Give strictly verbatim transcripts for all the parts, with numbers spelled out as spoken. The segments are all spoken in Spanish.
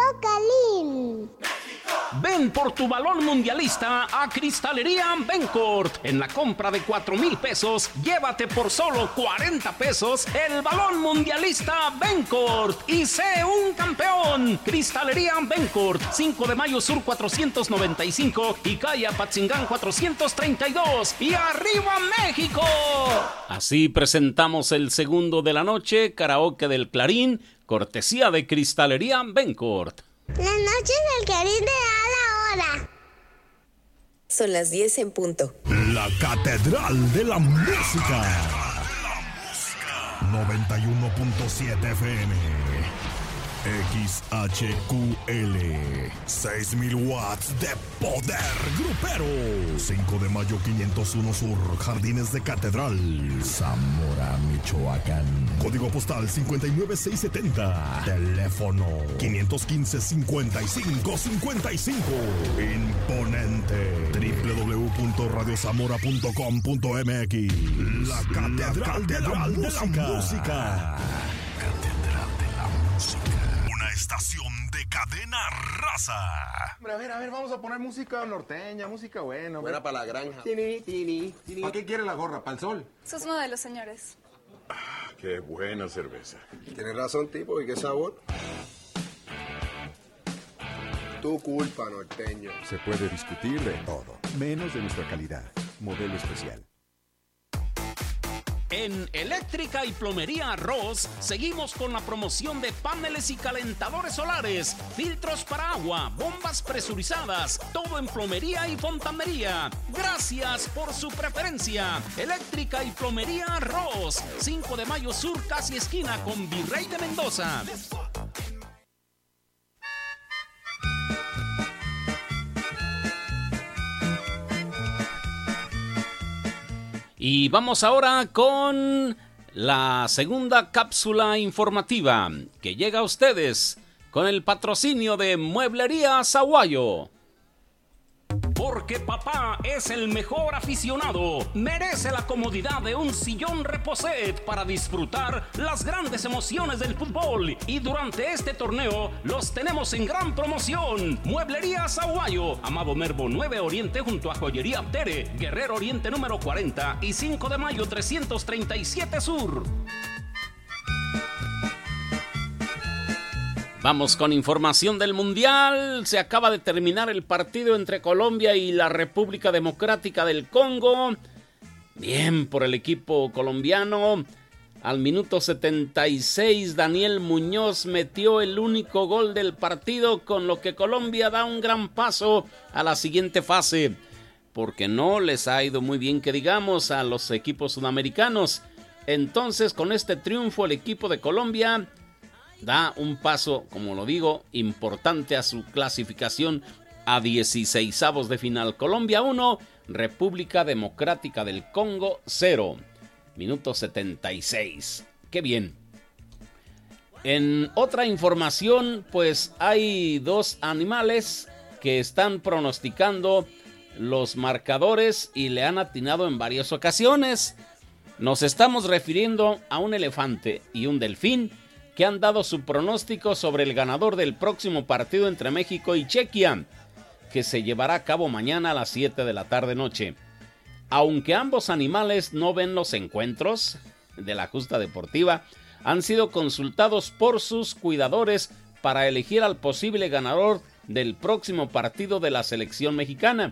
Localín. Ven por tu balón mundialista a Cristalería Bencourt. En la compra de cuatro mil pesos, llévate por solo cuarenta pesos el balón mundialista Bencourt y sé un campeón. Cristalería Bencourt, cinco de mayo Sur cuatrocientos noventa y cinco y calle Apatzingán cuatrocientos treinta y dos. ¡Y arriba México! Así presentamos el segundo de la noche, karaoke del Clarín, cortesía de Cristalería Bencourt. Las noches del Clarín te da la hora. Son las diez en punto. La Catedral de la Música. noventa y uno punto siete F M. X H Q L. seis mil watts de poder grupero. cinco de mayo quinientos uno Sur, Jardines de Catedral, Zamora, Michoacán. Código postal cincuenta y nueve seiscientos setenta. Teléfono quinientos quince, cincuenta y cinco cincuenta y cinco. Imponente. doble u doble u doble u punto radio zamora punto com punto m x. La Catedral, La Catedral de, la de la Música. Catedral de la Música. Una estación de cadena raza. Hombre, a ver, a ver, vamos a poner música norteña, música buena. Buena para la granja. Tini, tini, tini. ¿Para qué quiere la gorra? ¿Para el sol? Sus modelos, señores. Ah, qué buena cerveza. Tienes razón, tipo. ¿Y qué sabor? Tu culpa, norteño. Se puede discutir de todo, menos de nuestra calidad. Modelo especial. En Eléctrica y Plomería Ross seguimos con la promoción de paneles y calentadores solares, filtros para agua, bombas presurizadas, todo en plomería y fontanería. Gracias por su preferencia. Eléctrica y Plomería Ross, cinco de mayo Sur, casi esquina con Virrey de Mendoza. Y vamos ahora con la segunda cápsula informativa que llega a ustedes con el patrocinio de Mueblería Zaguayo. Porque papá es el mejor aficionado, merece la comodidad de un sillón Reposet para disfrutar las grandes emociones del fútbol. Y durante este torneo los tenemos en gran promoción. Mueblería Zaguayo, Amado Nervo nueve Oriente junto a Joyería Tere, Guerrero Oriente número cuarenta y cinco de mayo trescientos treinta y siete Sur. Vamos con información del Mundial. Se acaba de terminar el partido entre Colombia y la República Democrática del Congo. Bien por el equipo colombiano. Al minuto setenta y seis, Daniel Muñoz metió el único gol del partido, con lo que Colombia da un gran paso a la siguiente fase, porque no les ha ido muy bien, que digamos, a los equipos sudamericanos. Entonces, con este triunfo, el equipo de Colombia da un paso, como lo digo, importante a su clasificación a dieciseisavos de final. Colombia uno, República Democrática del Congo cero. Minuto setenta y seis. ¡Qué bien! En otra información, pues hay dos animales que están pronosticando los marcadores y le han atinado en varias ocasiones. Nos estamos refiriendo a un elefante y un delfín que han dado su pronóstico sobre el ganador del próximo partido entre México y Chequia, que se llevará a cabo mañana a las siete de la tarde noche. Aunque ambos animales no ven los encuentros de la justa deportiva, han sido consultados por sus cuidadores para elegir al posible ganador del próximo partido de la selección mexicana.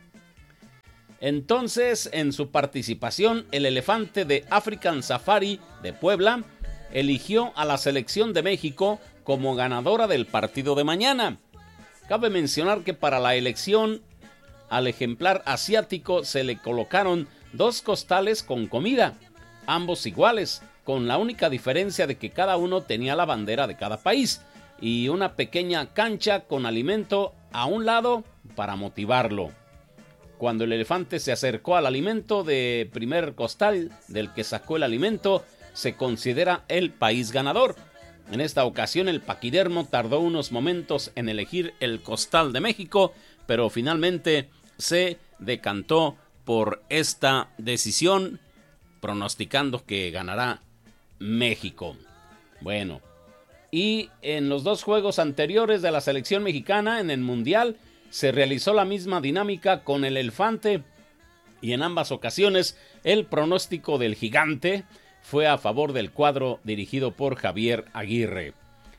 Entonces, en su participación, el elefante de African Safari de Puebla eligió a la selección de México como ganadora del partido de mañana. Cabe mencionar que para la elección al ejemplar asiático se le colocaron dos costales con comida, ambos iguales, con la única diferencia de que cada uno tenía la bandera de cada país y una pequeña cancha con alimento a un lado para motivarlo. Cuando el elefante se acercó al alimento de primer costal del que sacó el alimento, se considera el país ganador. En esta ocasión el paquidermo tardó unos momentos en elegir el costal de México, pero finalmente se decantó por esta decisión, pronosticando que ganará México. Bueno, Y en los dos juegos anteriores de la selección mexicana en el Mundial se realizó la misma dinámica con el elefante y en ambas ocasiones el pronóstico del gigante fue a favor del cuadro dirigido por Javier Aguirre.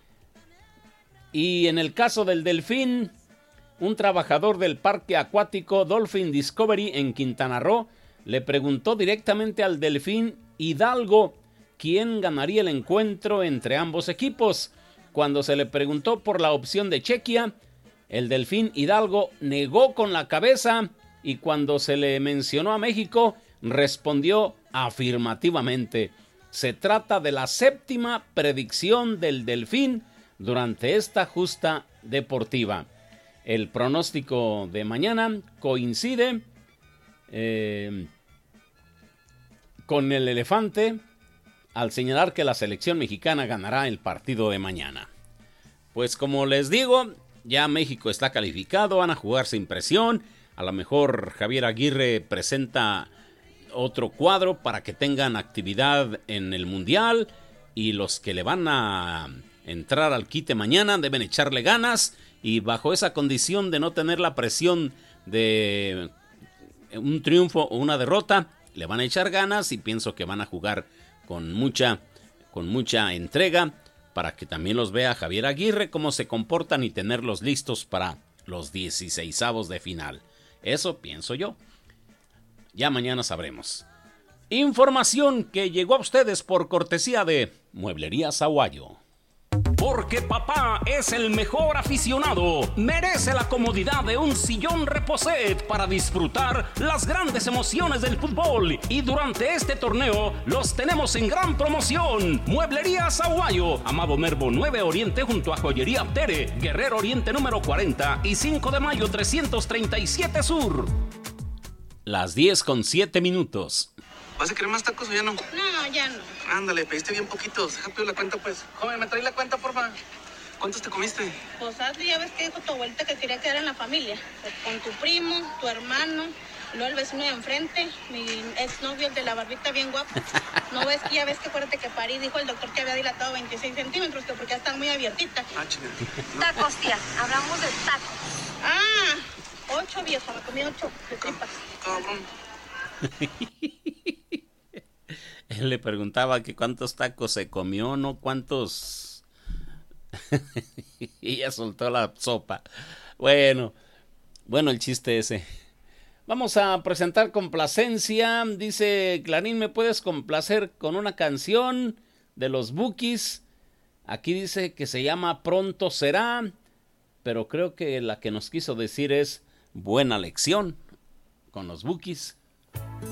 Y en el caso del delfín, un trabajador del parque acuático Dolphin Discovery en Quintana Roo le preguntó directamente al delfín Hidalgo quién ganaría el encuentro entre ambos equipos. Cuando se le preguntó por la opción de Chequia, el delfín Hidalgo negó con la cabeza y cuando se le mencionó a México, respondió afirmativamente. Se trata de la séptima predicción del delfín durante esta justa deportiva. El pronóstico de mañana coincide eh, con el elefante al señalar que la selección mexicana ganará el partido de mañana. Pues como les digo, ya México está calificado, van a jugar sin presión. A lo mejor Javier Aguirre presenta otro cuadro para que tengan actividad en el Mundial y los que le van a entrar al quite mañana deben echarle ganas y bajo esa condición de no tener la presión de un triunfo o una derrota, le van a echar ganas y pienso que van a jugar con mucha, con mucha entrega para que también los vea Javier Aguirre cómo se comportan y tenerlos listos para los dieciseisavos de final. Eso pienso yo. Ya mañana sabremos. Información que llegó a ustedes por cortesía de Mueblerías Aguayo. Porque papá es el mejor aficionado, merece la comodidad de un sillón Reposet para disfrutar las grandes emociones del fútbol. Y durante este torneo los tenemos en gran promoción. Mueblerías Aguayo, Amado Nervo nueve Oriente junto a Joyería Aptere, Guerrero Oriente número cuarenta y cinco de mayo trescientos treinta y siete Sur. Las diez con siete minutos. ¿Vas a querer más tacos o ya no? No, ya no. Ándale, pediste bien poquitos. Deja pido la cuenta, pues. Joven, ¿me traes la cuenta, porfa? ¿Cuántos te comiste? Pues hazle, ya ves que dijo tu abuelita que quería quedar en la familia. Pues, con tu primo, tu hermano, luego el vecino de enfrente, mi exnovio, el de la barbita bien guapo. No ves que ya ves que acuérdate que París dijo el doctor que había dilatado veintiséis centímetros, que porque ya están muy abiertitas. Ah, chingada. No. Tacos, tía. Hablamos de tacos. Ah, ocho, viejo. Me comí ocho de tripas. Cabrón. Él le preguntaba que cuántos tacos se comió, no cuántos. Y ella soltó la sopa. Bueno, bueno el chiste ese. Vamos a presentar complacencia. Dice Clarín, ¿me puedes complacer con una canción de los Bukis? Aquí dice que se llama Pronto Será, pero creo que la que nos quiso decir es Buena Lección con los Bukis.